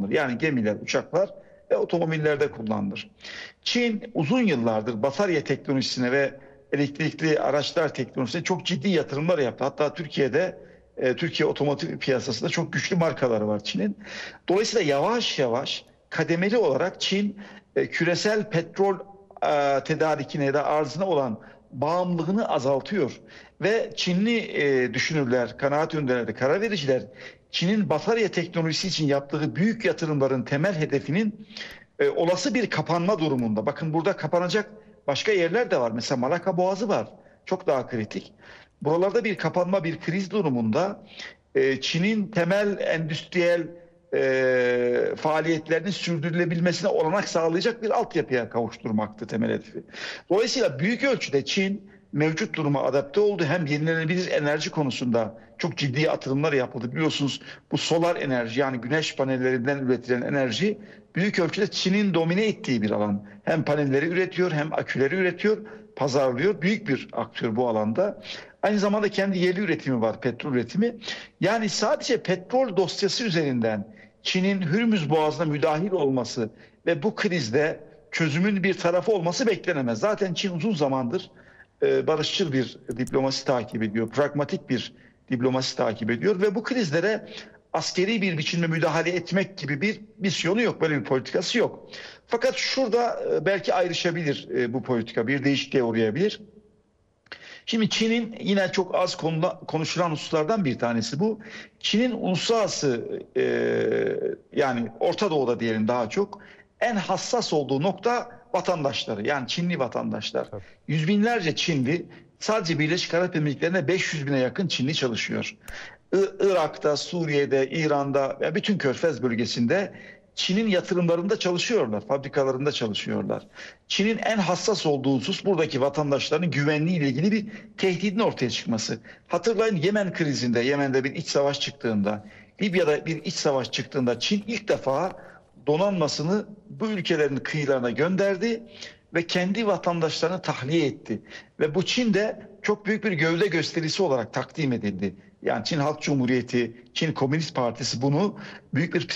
kullanılır. Yani gemiler, uçaklar ve otomobillerde kullanılır. Çin uzun yıllardır batarya teknolojisine ve elektrikli araçlar teknolojisine çok ciddi yatırımlar yaptı. Hatta Türkiye otomotiv piyasasında çok güçlü markaları var Çin'in. Dolayısıyla yavaş yavaş kademeli olarak Çin küresel petrol tedarikine ya da arzına olan bağımlılığını azaltıyor. Ve Çinli düşünürler, kanaat önderleri, karar vericiler Çin'in batarya teknolojisi için yaptığı büyük yatırımların temel hedefinin olası bir kapanma durumunda. Bakın burada kapanacak başka yerler de var. Mesela Malaka Boğazı var. Çok daha kritik. Buralarda bir kapanma, bir kriz durumunda Çin'in temel endüstriyel faaliyetlerinin sürdürülebilmesine olanak sağlayacak bir altyapıya kavuşturmaktı temel hedefi. Dolayısıyla büyük ölçüde Çin mevcut duruma adapte oldu. Hem yenilenebilir enerji konusunda çok ciddi atılımlar yapıldı. Biliyorsunuz bu solar enerji, yani güneş panellerinden üretilen enerji büyük ölçüde Çin'in domine ettiği bir alan. Hem panelleri üretiyor hem aküleri üretiyor, pazarlıyor. Büyük bir aktör bu alanda. Aynı zamanda kendi yerli üretimi var, petrol üretimi. Yani sadece petrol dosyası üzerinden Çin'in Hürmüz Boğazı'na müdahil olması ve bu krizde çözümün bir tarafı olması beklenemez. Zaten Çin uzun zamandır barışçıl bir diplomasi takip ediyor, pragmatik bir diplomasi takip ediyor ve bu krizlere askeri bir biçimde müdahale etmek gibi bir misyonu yok, böyle bir politikası yok. Fakat şurada belki ayrışabilir bu politika, bir değişikliğe uğrayabilir. Şimdi Çin'in yine çok az konuşulan hususlardan bir tanesi bu. Çin'in uluslararası yani Orta Doğu'da diyelim daha çok en hassas olduğu nokta vatandaşları, yani Çinli vatandaşlar. Tabii. Yüz binlerce Çinli, sadece Birleşik Arap Emirlikleri'nde 500 bine yakın Çinli çalışıyor. Irak'ta, Suriye'de, İran'da ve bütün Körfez bölgesinde Çin'in yatırımlarında çalışıyorlar, fabrikalarında çalışıyorlar. Çin'in en hassas olduğu husus buradaki vatandaşların güvenliği ile ilgili bir tehdidin ortaya çıkması. Hatırlayın, Yemen krizinde, Yemen'de bir iç savaş çıktığında, Libya'da bir iç savaş çıktığında Çin ilk defa donanmasını bu ülkelerin kıyılarına gönderdi ve kendi vatandaşlarını tahliye etti. Ve bu Çin'de çok büyük bir gövde gösterisi olarak takdim edildi. Yani Çin Halk Cumhuriyeti, Çin Komünist Partisi bunu büyük bir